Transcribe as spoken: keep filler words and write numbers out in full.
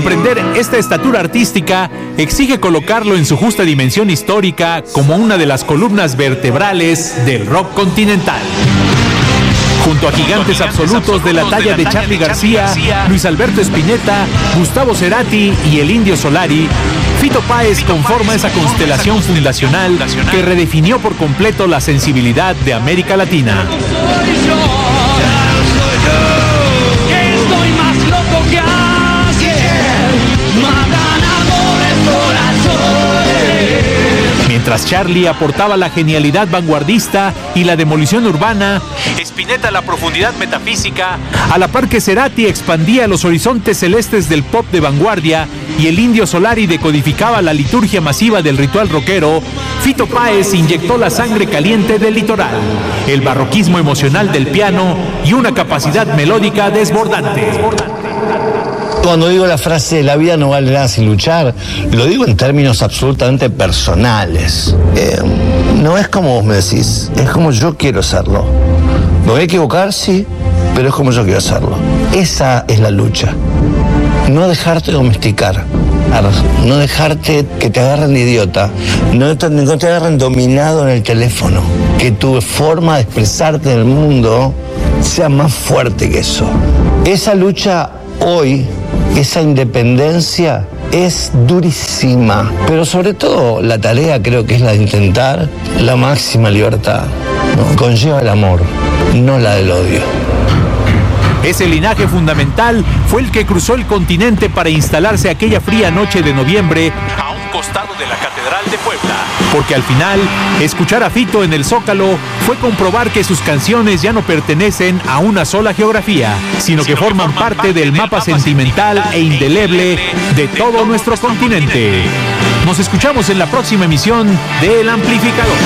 Comprender esta estatura artística exige colocarlo en su justa dimensión histórica como una de las columnas vertebrales del rock continental. Junto a gigantes absolutos de la talla de Charly García, Luis Alberto Spinetta, Gustavo Cerati y el Indio Solari, Fito Páez conforma esa constelación fundacional que redefinió por completo la sensibilidad de América Latina. Mientras Charly aportaba la genialidad vanguardista y la demolición urbana, Spinetta la profundidad metafísica, a la par que Cerati expandía los horizontes celestes del pop de vanguardia y el Indio Solari decodificaba la liturgia masiva del ritual rockero, Fito Páez inyectó la sangre caliente del litoral, el barroquismo emocional del piano y una capacidad melódica desbordante. Cuando digo la frase "la vida no vale nada sin luchar", lo digo en términos absolutamente personales. Eh, no es como vos me decís, es como yo quiero hacerlo. Me voy a equivocar, sí, pero es como yo quiero hacerlo. Esa es la lucha. No dejarte domesticar, no dejarte que te agarren de idiota, no te, no te agarren dominado en el teléfono, que tu forma de expresarte en el mundo sea más fuerte que eso. Esa lucha hoy, esa independencia es durísima, pero sobre todo la tarea creo que es la de intentar la máxima libertad, ¿no? Conlleva el amor, no la del odio. Ese linaje fundamental fue el que cruzó el continente para instalarse aquella fría noche de noviembre a un costado de la Catedral de Puebla. Porque al final, escuchar a Fito en el Zócalo fue comprobar que sus canciones ya no pertenecen a una sola geografía, sino que forman parte del mapa sentimental e indeleble de todo nuestro continente. Nos escuchamos en la próxima emisión de El Amplificador.